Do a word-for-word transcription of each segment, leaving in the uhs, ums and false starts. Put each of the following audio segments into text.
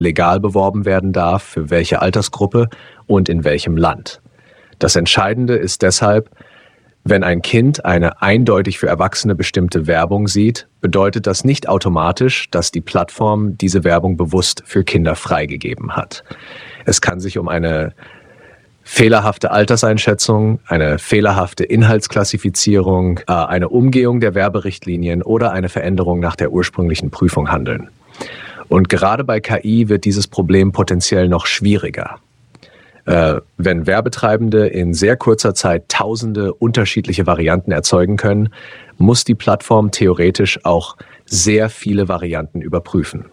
legal beworben werden darf, für welche Altersgruppe und in welchem Land. Das Entscheidende ist deshalb, wenn ein Kind eine eindeutig für Erwachsene bestimmte Werbung sieht, bedeutet das nicht automatisch, dass die Plattform diese Werbung bewusst für Kinder freigegeben hat. Es kann sich um eine fehlerhafte Alterseinschätzung, eine fehlerhafte Inhaltsklassifizierung, eine Umgehung der Werberichtlinien oder eine Veränderung nach der ursprünglichen Prüfung handeln. Und gerade bei K I wird dieses Problem potenziell noch schwieriger. Äh, wenn Werbetreibende in sehr kurzer Zeit tausende unterschiedliche Varianten erzeugen können, muss die Plattform theoretisch auch sehr viele Varianten überprüfen.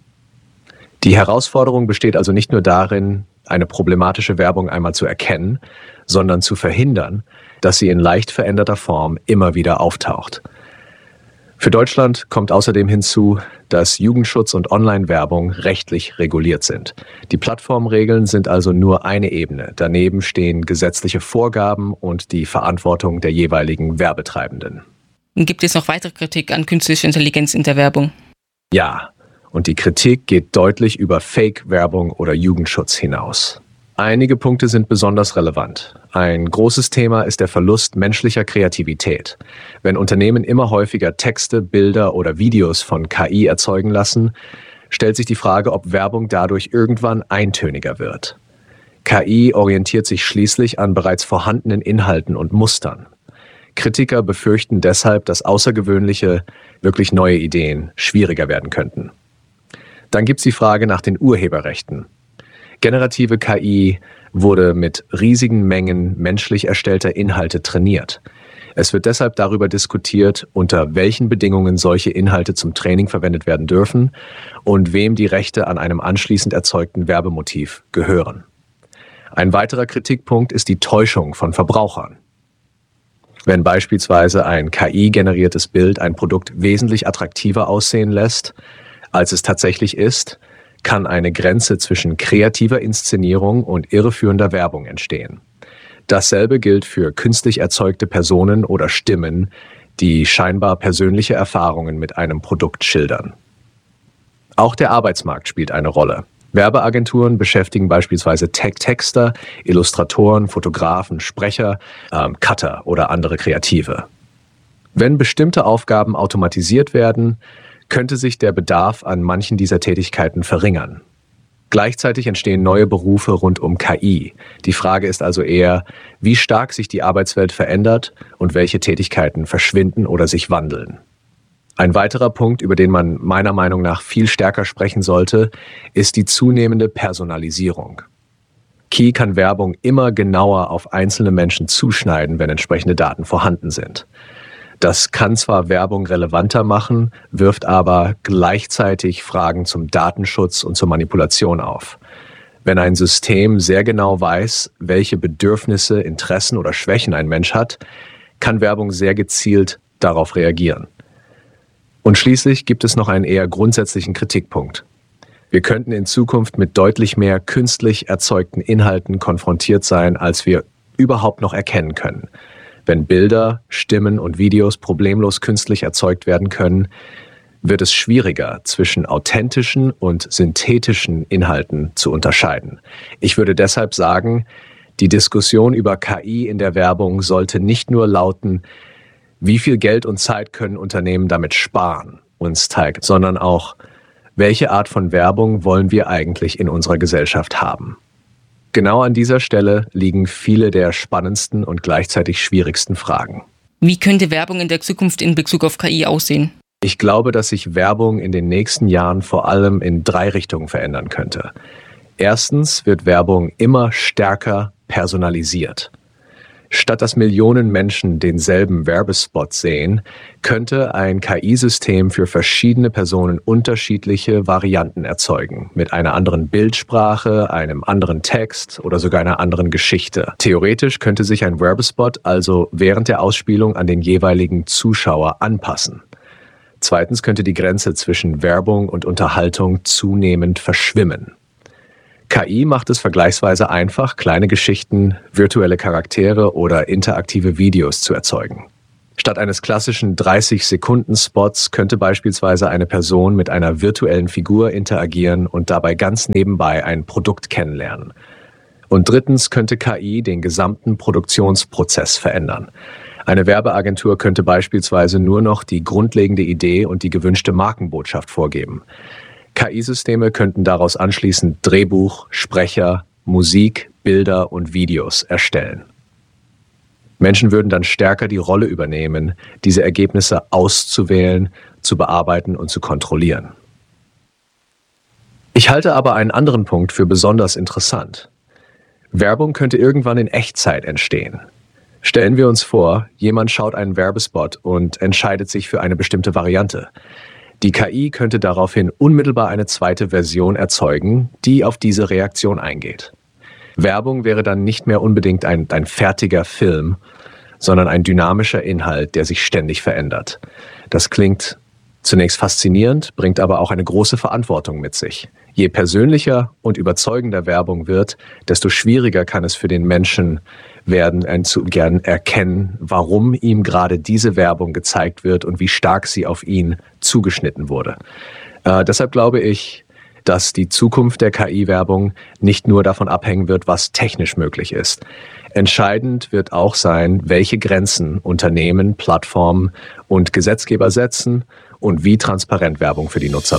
Die Herausforderung besteht also nicht nur darin, eine problematische Werbung einmal zu erkennen, sondern zu verhindern, dass sie in leicht veränderter Form immer wieder auftaucht. Für Deutschland kommt außerdem hinzu, dass Jugendschutz und Online-Werbung rechtlich reguliert sind. Die Plattformregeln sind also nur eine Ebene. Daneben stehen gesetzliche Vorgaben und die Verantwortung der jeweiligen Werbetreibenden. Gibt es noch weitere Kritik an künstlicher Intelligenz in der Werbung? Ja, und die Kritik geht deutlich über Fake-Werbung oder Jugendschutz hinaus. Einige Punkte sind besonders relevant. Ein großes Thema ist der Verlust menschlicher Kreativität. Wenn Unternehmen immer häufiger Texte, Bilder oder Videos von K I erzeugen lassen, stellt sich die Frage, ob Werbung dadurch irgendwann eintöniger wird. K I orientiert sich schließlich an bereits vorhandenen Inhalten und Mustern. Kritiker befürchten deshalb, dass außergewöhnliche, wirklich neue Ideen schwieriger werden könnten. Dann gibt es die Frage nach den Urheberrechten. Generative K I wurde mit riesigen Mengen menschlich erstellter Inhalte trainiert. Es wird deshalb darüber diskutiert, unter welchen Bedingungen solche Inhalte zum Training verwendet werden dürfen und wem die Rechte an einem anschließend erzeugten Werbemotiv gehören. Ein weiterer Kritikpunkt ist die Täuschung von Verbrauchern. Wenn beispielsweise ein K I-generiertes Bild ein Produkt wesentlich attraktiver aussehen lässt, als es tatsächlich ist, kann eine Grenze zwischen kreativer Inszenierung und irreführender Werbung entstehen. Dasselbe gilt für künstlich erzeugte Personen oder Stimmen, die scheinbar persönliche Erfahrungen mit einem Produkt schildern. Auch der Arbeitsmarkt spielt eine Rolle. Werbeagenturen beschäftigen beispielsweise Texter, Illustratoren, Fotografen, Sprecher, ähm, Cutter oder andere Kreative. Wenn bestimmte Aufgaben automatisiert werden, könnte sich der Bedarf an manchen dieser Tätigkeiten verringern. Gleichzeitig entstehen neue Berufe rund um K I. Die Frage ist also eher, wie stark sich die Arbeitswelt verändert und welche Tätigkeiten verschwinden oder sich wandeln. Ein weiterer Punkt, über den man meiner Meinung nach viel stärker sprechen sollte, ist die zunehmende Personalisierung. K I kann Werbung immer genauer auf einzelne Menschen zuschneiden, wenn entsprechende Daten vorhanden sind. Das kann zwar Werbung relevanter machen, wirft aber gleichzeitig Fragen zum Datenschutz und zur Manipulation auf. Wenn ein System sehr genau weiß, welche Bedürfnisse, Interessen oder Schwächen ein Mensch hat, kann Werbung sehr gezielt darauf reagieren. Und schließlich gibt es noch einen eher grundsätzlichen Kritikpunkt. Wir könnten in Zukunft mit deutlich mehr künstlich erzeugten Inhalten konfrontiert sein, als wir überhaupt noch erkennen können. Wenn Bilder, Stimmen und Videos problemlos künstlich erzeugt werden können, wird es schwieriger, zwischen authentischen und synthetischen Inhalten zu unterscheiden. Ich würde deshalb sagen, die Diskussion über K I in der Werbung sollte nicht nur lauten, wie viel Geld und Zeit können Unternehmen damit sparen, uns teilt, sondern auch, welche Art von Werbung wollen wir eigentlich in unserer Gesellschaft haben? Genau an dieser Stelle liegen viele der spannendsten und gleichzeitig schwierigsten Fragen. Wie könnte Werbung in der Zukunft in Bezug auf K I aussehen? Ich glaube, dass sich Werbung in den nächsten Jahren vor allem in drei Richtungen verändern könnte. Erstens wird Werbung immer stärker personalisiert. Statt dass Millionen Menschen denselben Werbespot sehen, könnte ein K I-System für verschiedene Personen unterschiedliche Varianten erzeugen, mit einer anderen Bildsprache, einem anderen Text oder sogar einer anderen Geschichte. Theoretisch könnte sich ein Werbespot also während der Ausspielung an den jeweiligen Zuschauer anpassen. Zweitens könnte die Grenze zwischen Werbung und Unterhaltung zunehmend verschwimmen. K I macht es vergleichsweise einfach, kleine Geschichten, virtuelle Charaktere oder interaktive Videos zu erzeugen. Statt eines klassischen dreißig-Sekunden-Spots könnte beispielsweise eine Person mit einer virtuellen Figur interagieren und dabei ganz nebenbei ein Produkt kennenlernen. Und drittens könnte K I den gesamten Produktionsprozess verändern. Eine Werbeagentur könnte beispielsweise nur noch die grundlegende Idee und die gewünschte Markenbotschaft vorgeben. K I-Systeme könnten daraus anschließend Drehbuch, Sprecher, Musik, Bilder und Videos erstellen. Menschen würden dann stärker die Rolle übernehmen, diese Ergebnisse auszuwählen, zu bearbeiten und zu kontrollieren. Ich halte aber einen anderen Punkt für besonders interessant. Werbung könnte irgendwann in Echtzeit entstehen. Stellen wir uns vor, jemand schaut einen Werbespot und entscheidet sich für eine bestimmte Variante. Die K I könnte daraufhin unmittelbar eine zweite Version erzeugen, die auf diese Reaktion eingeht. Werbung wäre dann nicht mehr unbedingt ein, ein fertiger Film, sondern ein dynamischer Inhalt, der sich ständig verändert. Das klingt zunächst faszinierend, bringt aber auch eine große Verantwortung mit sich. Je persönlicher und überzeugender Werbung wird, desto schwieriger kann es für den Menschen werden, zu gern erkennen, warum ihm gerade diese Werbung gezeigt wird und wie stark sie auf ihn zugeschnitten wurde. Äh, deshalb glaube ich, dass die Zukunft der K I-Werbung nicht nur davon abhängen wird, was technisch möglich ist. Entscheidend wird auch sein, welche Grenzen Unternehmen, Plattformen und Gesetzgeber setzen und wie transparent Werbung für die Nutzer